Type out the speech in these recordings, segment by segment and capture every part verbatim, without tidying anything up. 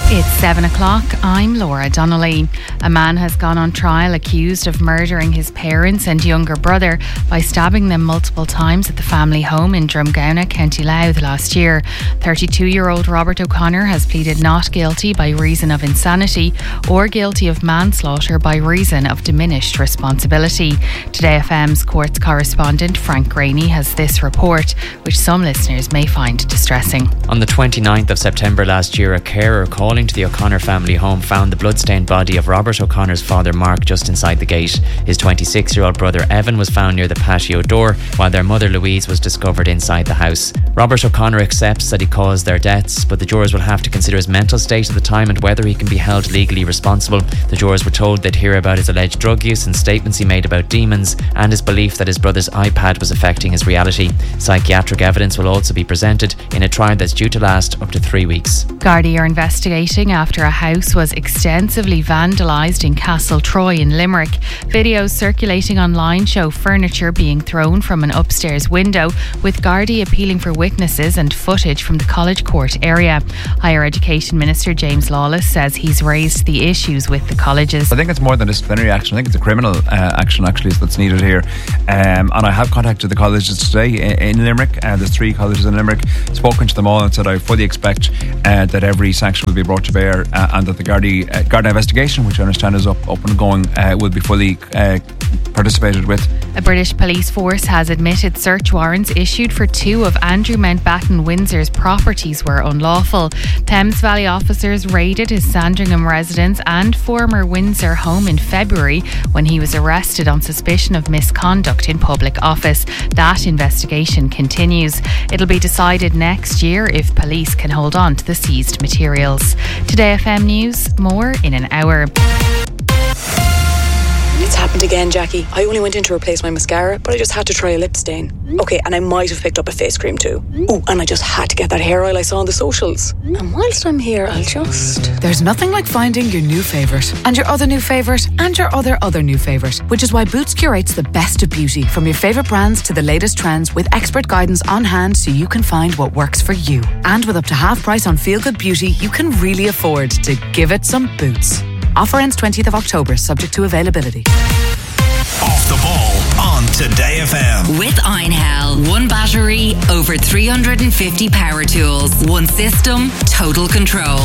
It's seven o'clock. I'm Laura Donnelly. A man has gone on trial accused of murdering his parents and younger brother by stabbing them multiple times at the family home in Drumgowna, County Louth last year. thirty-two-year-old Robert O'Connor has pleaded not guilty by reason of insanity or guilty of manslaughter by reason of diminished responsibility. Today F M's courts correspondent Frank Graney has this report, which some listeners may find distressing. On the twenty-ninth of September last year, a carer calling to the O'Connor family home found the bloodstained body of Robert O'Connor's father Mark just inside the gate. His twenty-six-year-old brother Evan was found near the patio door, while their mother Louise was discovered inside the house. Robert O'Connor accepts that he caused their deaths, but the jurors will have to consider his mental state at the time and whether he can be held legally responsible. The jurors were told they'd hear about his alleged drug use and statements he made about demons, and his belief that his brother's iPad was affecting his reality. Psychiatric evidence will also be presented in a trial that's due to last up to three weeks. Gardaí are investigating after a house was extensively vandalised in Castle Troy in Limerick. Videos circulating online show furniture being thrown from an upstairs window, with Gardaí appealing for witnesses and footage from the College Court area. Higher Education Minister James Lawless says he's raised the issues with the colleges. I think it's more than disciplinary action. I think it's a criminal uh, action actually that's needed here. Um, and I have contacted the colleges today in, in Limerick. Uh, there's three colleges in Limerick. Spoken to them all and said I fully expect uh, that every sanction will be brought to bear uh, and that the Gardaí, uh, Garda investigation, which I understand is up, up and going, uh, will be fully uh, participated with. A British police force has admitted search warrants issued for two of Andrew Mountbatten Windsor's properties were unlawful. Thames Valley officers raided his Sandringham residence and former Windsor home in February when he was arrested on suspicion of misconduct in public office. That investigation continues. It'll be decided next year if police can hold on to the seized materials. Today F M News, more in an hour. It's happened again, Jackie. I only went in to replace my mascara, but I just had to try a lip stain. Okay, and I might have picked up a face cream too. Oh, and I just had to get that hair oil I saw on the socials. And whilst I'm here, I'll just... There's nothing like finding your new favourite, and your other new favourite, and your other other new favourite, which is why Boots curates the best of beauty, from your favourite brands to the latest trends, with expert guidance on hand so you can find what works for you. And with up to half price on Feel Good Beauty, you can really afford to give it some Boots. Offer ends twentieth of October, subject to availability. Off the ball on Today F M. With Einhell. One battery, over three hundred fifty power tools. One system, total control.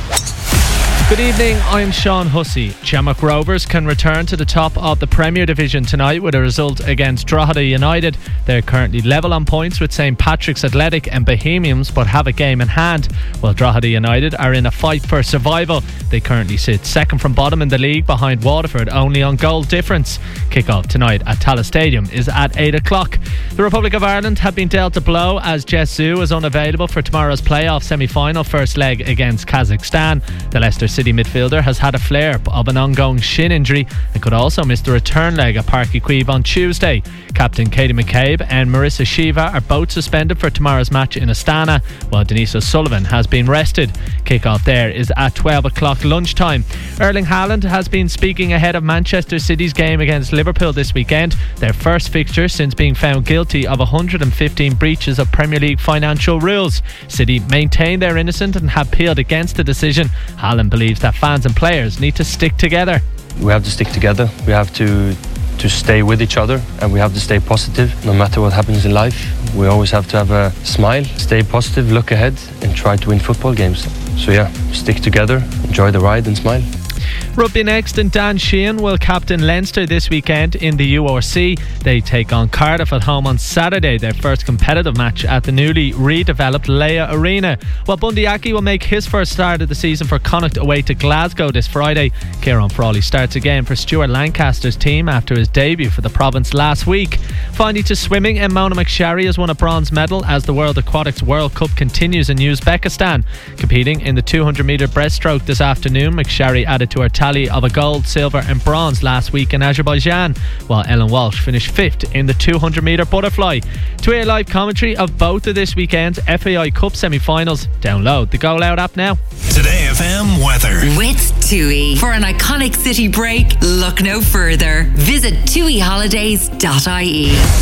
Good evening, I'm Sean Hussey. Chammock Rovers can return to the top of the Premier Division tonight with a result against Drogheda United. They're currently level on points with St Patrick's Athletic and Bohemians, but have a game in hand, while Drogheda United are in a fight for survival. They currently sit second from bottom in the league behind Waterford, only on goal difference. Kick-off tonight at Tallaght Stadium is at eight o'clock. The Republic of Ireland have been dealt a blow as Jess Zhu is unavailable for tomorrow's playoff semi-final first leg against Kazakhstan. The Leicester City midfielder has had a flare of an ongoing shin injury and could also miss the return leg at Páirc Uí Chaoimh on Tuesday. Captain Katie McCabe and Marissa Shiva are both suspended for tomorrow's match in Astana, while Denise O'Sullivan has been rested. Kick-off there is at twelve o'clock lunchtime. Erling Haaland has been speaking ahead of Manchester City's game against Liverpool this weekend, their first fixture since being found guilty of one hundred fifteen breaches of Premier League financial rules. City maintain they're innocent and have appealed against the decision. Haaland believes that fans and players need to stick together. We have to stick together. We have to to stay with each other, and we have to stay positive no matter what happens in life. We always have to have a smile, stay positive, look ahead and try to win football games. So yeah, stick together, enjoy the ride and smile. Rugby next, and Dan Sheehan will captain Leinster this weekend in the U R C. They take on Cardiff at home on Saturday, their first competitive match at the newly redeveloped Leia Arena. While Bundy Aki will make his first start of the season for Connacht away to Glasgow this Friday. Kieran Frawley starts again for Stuart Lancaster's team after his debut for the province last week. Finally to swimming, and Mona McSharry has won a bronze medal as the World Aquatics World Cup continues in Uzbekistan. Competing in the two hundred metre breaststroke this afternoon, McSharry added to her tally of a gold, silver and bronze last week in Azerbaijan, while Ellen Walsh finished fifth in the two hundred metre butterfly. To hear live commentary of both of this weekend's F A I Cup semi-finals, download the Go Loud app now. Today F M weather. With TUI. For an iconic city break, look no further. Visit tui holidays dot I E.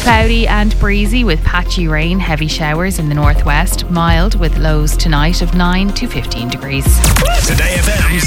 Cloudy and breezy with patchy rain, heavy showers in the northwest. Mild with lows tonight of nine to fifteen degrees. Today F M's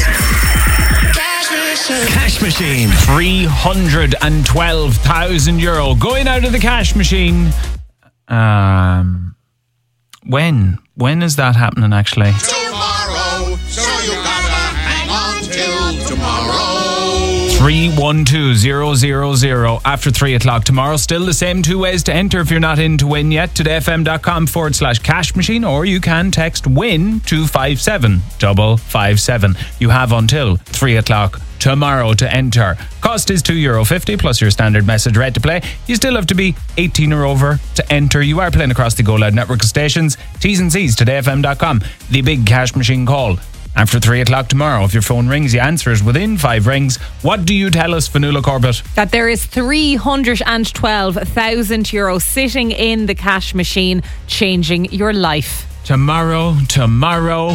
Cash Machine. three hundred twelve thousand euro going out of the cash machine. Um, when? When is that happening, actually? Tomorrow, so you gotta hang on till tomorrow. three one two zero zero zero after three o'clock tomorrow. Still the same two ways to enter if you're not in to win yet. todayfm.com forward slash cash machine, or you can text win to five seven double five seven. You have until three o'clock tomorrow to enter. Cost is two euro fifty plus your standard message read to play. You still have to be eighteen or over to enter. You are playing across the Go Loud network of stations. T's and C's, today f m dot com. The big cash machine call after three o'clock tomorrow. If your phone rings, you answer it within five rings. What do you tell us, Fanula Corbett? That there is three hundred twelve thousand euro sitting in the cash machine, changing your life. Tomorrow, tomorrow.